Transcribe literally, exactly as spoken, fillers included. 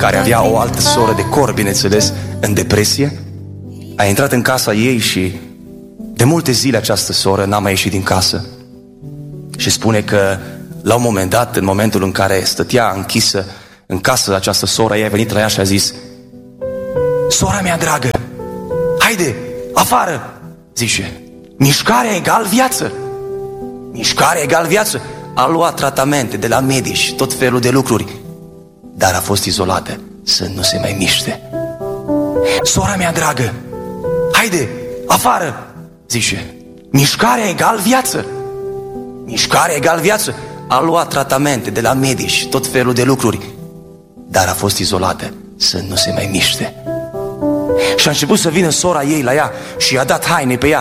care avea o altă soră de corp, bineînțeles, în depresie. A intrat în casa ei și de multe zile această soră n-a mai ieșit din casă. Și spune că la un moment dat, în momentul în care stătea închisă în casă această soră, ea a venit la ea și a zis: sora mea dragă, haide, afară! Zice, mișcarea egal viață. Mișcarea egal viață. A luat tratamente de la medici, tot felul de lucruri, dar a fost izolată să nu se mai miște. Sora mea dragă, haide, afară! Zice, mișcarea egal viață. Mișcarea egal viață. A luat tratamente de la medici, tot felul de lucruri, dar a fost izolată să nu se mai miște. Și a început să vină sora ei la ea și i-a dat haine pe ea